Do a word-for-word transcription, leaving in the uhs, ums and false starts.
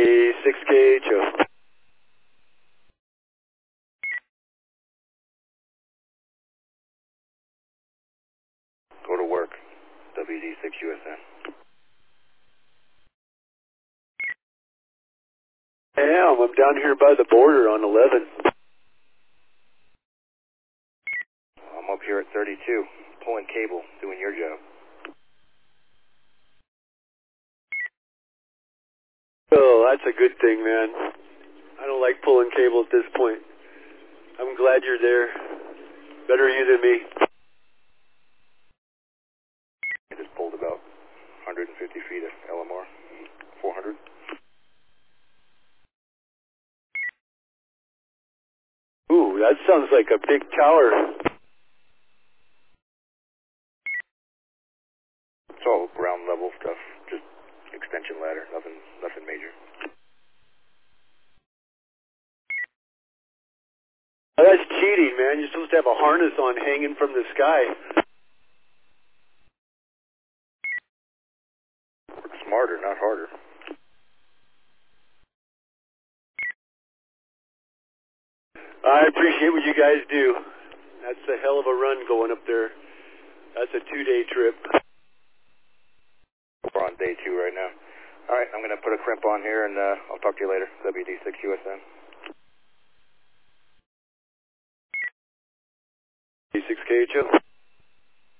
D six K H O. Go to work. W D six U S N. I am. I'm down here by the border on eleven. I'm up here at thirty-two, pulling cable, doing your job. Oh, that's a good thing, man. I don't like pulling cable at this point. I'm glad you're there. Better you than me. I just pulled about one hundred fifty feet of L M R. four hundred. Ooh, that sounds like a big tower. It's all ground level stuff, just extension ladder, nothing, nothing major. Oh, that's cheating, man. You're supposed to have a harness on hanging from the sky. Work smarter, not harder. I appreciate what you guys do. That's a hell of a run going up there. That's a two-day trip. We're on day two right now. All right, I'm going to put a crimp on here, and uh, I'll talk to you later. W D six U S N. D six K H O.